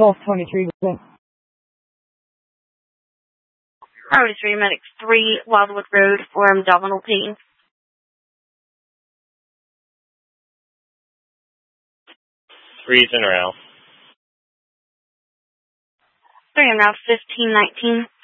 Golf 23. Highway 3, Medic 3, Wildwood Road, Forum, Domino Payne. 3's in rail. 3, I'm now 1519.